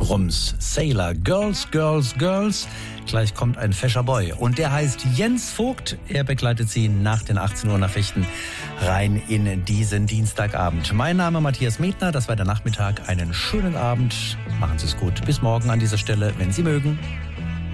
Rums. Sailor, Girls, Girls, Girls. Gleich kommt ein fescher Boy. Und der heißt Jens Vogt. Er begleitet Sie nach den 18 Uhr Nachrichten rein in diesen Dienstagabend. Mein Name Matthias Medner. Das war der Nachmittag. Einen schönen Abend. Machen Sie es gut. Bis morgen an dieser Stelle, wenn Sie mögen.